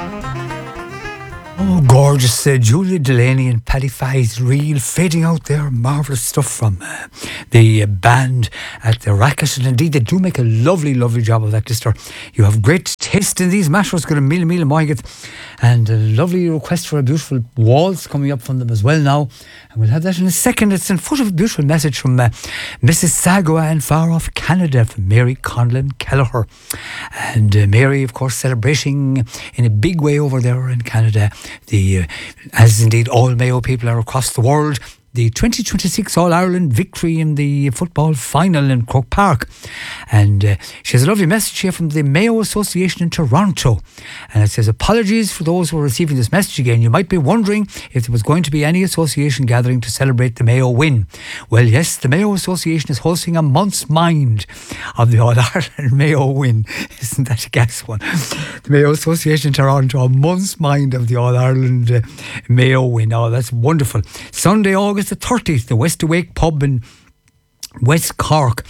Oh, gorgeous Julia Delaney and Paddy Fay's reel fading out there. Marvellous stuff from the band at the Racket. And indeed, they do make a lovely, lovely job of that, Lister. You have great taste in these mashers. Got a meal moiget. And a lovely request for a beautiful waltz coming up from them as well now. And we'll have that in a second. It's in foot of a beautiful message from Mrs. Sagua in far off Canada from Mary Conlon Kelleher. And Mary, of course, celebrating in a big way over there in Canada. As indeed all Mayo people are across the world, the 2026 All-Ireland victory in the football final in Croke Park. And she has a lovely message here from the Mayo Association in Toronto. And it says, apologies for those who are receiving this message again. You might be wondering if there was going to be any association gathering to celebrate the Mayo win. Well, yes, the Mayo Association is hosting a month's mind of the All-Ireland Mayo win. Isn't that a gas one? The Mayo Association in Toronto, a month's mind of the All-Ireland Mayo win. Oh, that's wonderful. Sunday, August the 30th, the West Awake pub in West Cork,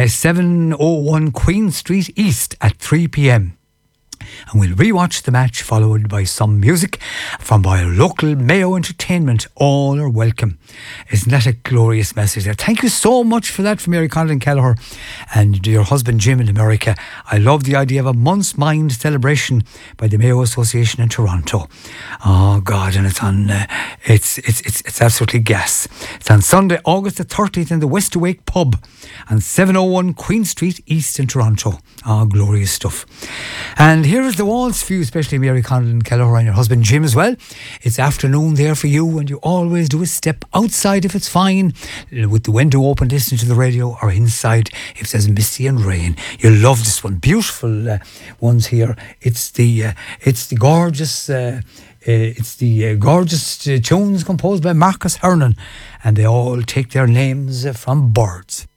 701 Queen Street East at 3 p.m. And we'll rewatch the match followed by some music from our local Mayo Entertainment. All are welcome. Isn't that a glorious message there? Thank you so much for that from Mary Conlon Kelleher and your husband Jim in America. I love the idea of a month's mind celebration by the Mayo Association in Toronto. Oh God, and it's on it's absolutely gas. It's on Sunday, August the 30th in the West Awake pub on 701 Queen Street East in Toronto. Oh, glorious stuff. And here is the waltz for you, especially Mary Conlon Kelleher and your husband Jim as well. It's afternoon there for you, and you always do a step outside if it's fine, with the window open, listening to the radio, or inside if there's misty and rain. You'll love this one. Beautiful ones here. It's the gorgeous tunes composed by Marcus Hernan, and they all take their names from birds.